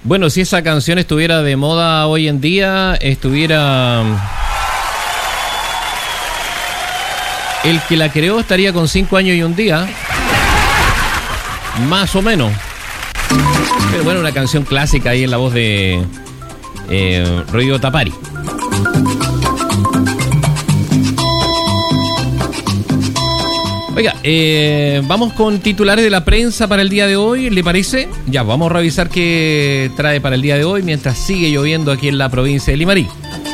Bueno, si esa canción estuviera de moda hoy en día, estuviera... El que la creó estaría con 5 años y un día. Más o menos. Pero bueno, una canción clásica ahí en la voz de Rodrigo Tapari. Oiga, vamos con titulares de la prensa para el día de hoy, ¿le parece? Ya, vamos a revisar qué trae para el día de hoy mientras sigue lloviendo aquí en la provincia de Limarí.